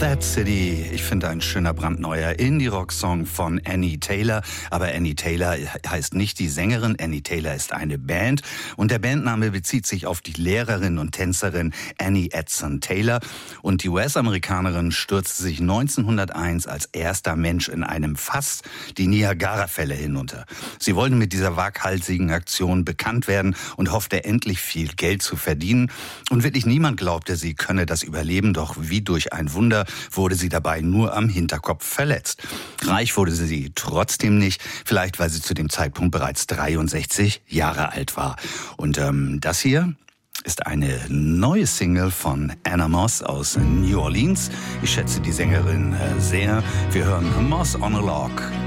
That City, ich finde ein schöner brandneuer Indie-Rock-Song von Annie Taylor. Aber Annie Taylor heißt nicht die Sängerin, Annie Taylor ist eine Band. Und der Bandname bezieht sich auf die Lehrerin und Tänzerin Annie Edson Taylor. Und die US-Amerikanerin stürzte sich 1901 als erster Mensch in einem Fass die Niagara-Fälle hinunter. Sie wollte mit dieser waghalsigen Aktion bekannt werden und hoffte endlich viel Geld zu verdienen. Und wirklich niemand glaubte, sie könne das überleben, doch wie durch ein Wunder wurde sie dabei nur am Hinterkopf verletzt. Reich wurde sie trotzdem nicht, vielleicht weil sie zu dem Zeitpunkt bereits 63 Jahre alt war. Und das hier ist eine neue Single von Anna Moss aus New Orleans. Ich schätze die Sängerin sehr. Wir hören Moss on a Log.